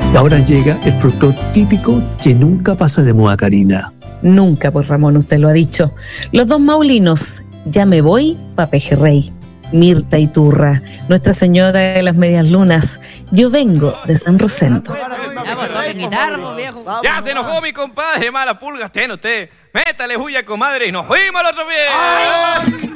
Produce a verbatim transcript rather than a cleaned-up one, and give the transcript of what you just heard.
Y ahora llega el productor típico que nunca pasa de moda, Karina. Nunca, pues Ramón, usted lo ha dicho. Los dos maulinos, Ya me voy pa' Pejerrey. Mirta Iturra, Nuestra Señora de las Medias Lunas, Yo vengo de San Rosendo. Ya se enojó mi compadre, mala pulga, ten usted. Métale huya, comadre, y nos fuimos al otro pie.